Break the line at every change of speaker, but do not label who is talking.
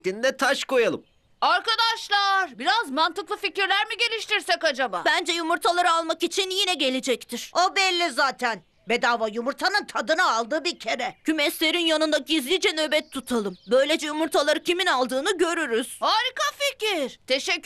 de taş koyalım.
Arkadaşlar, biraz mantıklı fikirler mi geliştirsek acaba?
Bence yumurtaları almak için yine gelecektir.
O belli zaten. Bedava yumurtanın tadını aldı bir kere.
Kümeslerin yanında gizlice nöbet tutalım. Böylece yumurtaları kimin aldığını görürüz.
Harika fikir. Teşekkür